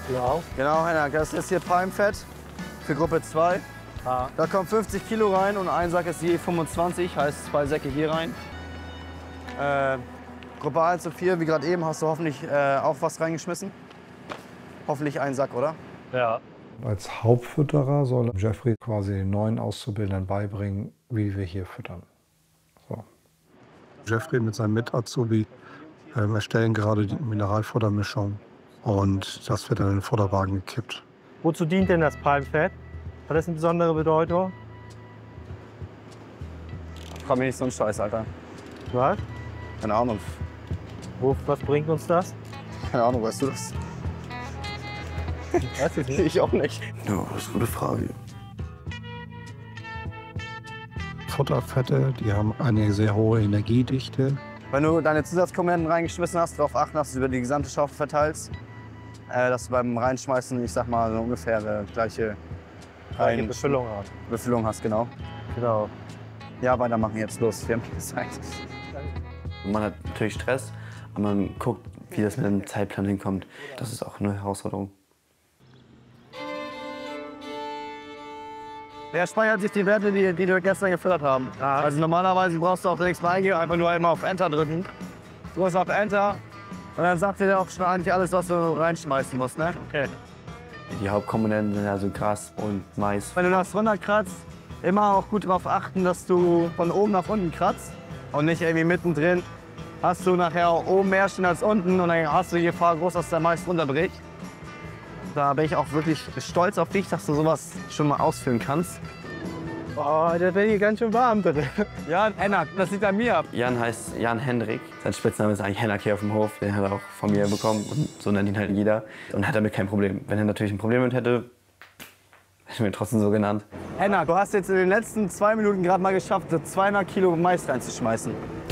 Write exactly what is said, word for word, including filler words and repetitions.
Genau. Genau, Henna, das ist hier Palmfett für Gruppe zwei. Ah. Da kommen fünfzig Kilo rein und ein Sack ist je fünfundzwanzig, heißt zwei Säcke hier rein. Äh, Gruppe eins und vier, wie gerade eben, hast du hoffentlich äh, auch was reingeschmissen. Hoffentlich einen Sack, oder? Ja. Als Hauptfütterer soll Jeffrey quasi den neuen Auszubildenden beibringen, wie wir hier füttern. So. Jeffrey mit seinem Mit-Azubi ähm, erstellen gerade die Mineralfuttermischung und das wird dann in den Futterwagen gekippt. Wozu dient denn das Palmfett? Hat das eine besondere Bedeutung? Frag mich nicht so einen Scheiß, Alter. Was? Keine Ahnung. Wo, was bringt uns das? Keine Ahnung, weißt du das? Weiß ich nicht. Ich auch nicht. Ja, das ist eine gute Frage. Futterfette, die haben eine sehr hohe Energiedichte. Wenn du deine Zusatzkomponenten reingeschmissen hast, darauf achten, dass du es über die gesamte Schaufel verteilst. Äh, dass du beim Reinschmeißen, ich sag mal, so ungefähr die gleiche Gleiche Befüllung haben. Befüllung hast, genau. Genau. Ja, weitermachen jetzt, los, wir haben gesagt. Man hat natürlich Stress, aber man guckt, wie das mit dem Zeitplan hinkommt. Das ist auch eine Herausforderung. Der speichert sich die Werte, die, die wir gestern gefüttert haben. Ja. Also normalerweise brauchst du auch nichts mehr eingeben, einfach nur einmal auf Enter drücken. Du drückst auf Enter und dann sagt dir der auch schon eigentlich alles, was du reinschmeißen musst, ne? Okay. Die Hauptkomponenten sind also Gras und Mais. Wenn du das runterkratzt, immer auch gut darauf achten, dass du von oben nach unten kratzt und nicht irgendwie mittendrin. Hast du nachher oben mehr stehen als unten und dann hast du die Gefahr groß, dass der Mais runterbricht. Da bin ich auch wirklich stolz auf dich, dass du sowas schon mal ausführen kannst. Oh, da bin ich ganz schön warm drin. Ja, Henna, das liegt an mir. Jan heißt Jan Hendrik. Sein Spitzname ist eigentlich Hennak hier auf dem Hof. Den hat er auch von mir bekommen und so nennt ihn halt jeder. Und hat damit kein Problem. Wenn er natürlich ein Problem mit hätte, hätte er ihn trotzdem so genannt. Henna, du hast jetzt in den letzten zwei Minuten gerade mal geschafft, so zweihundert Kilo Mais reinzuschmeißen.